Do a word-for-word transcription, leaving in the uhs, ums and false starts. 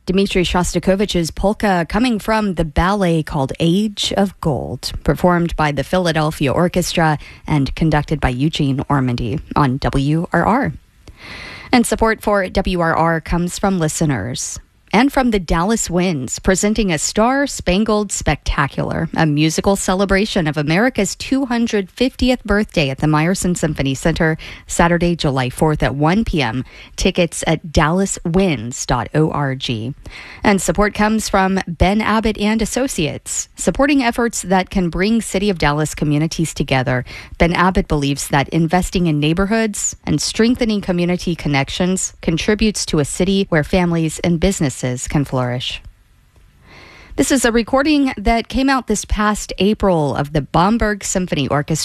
Dmitri Shostakovich's polka coming from the ballet called Age of Gold, performed by the Philadelphia Orchestra and conducted by Eugene Ormandy on W R R. And support for W R R comes from listeners. And from the Dallas Winds, presenting a Star-Spangled Spectacular, a musical celebration of America's two hundred fiftieth birthday at the Meyerson Symphony Center, Saturday, July fourth at one p.m. Tickets at dallas winds dot org. And support comes from Ben Abbott and Associates, supporting efforts that can bring City of Dallas communities together. Ben Abbott believes that investing in neighborhoods and strengthening community connections contributes to a city where families and businesses can flourish. This is a recording that came out this past April of the Bamberg Symphony Orchestra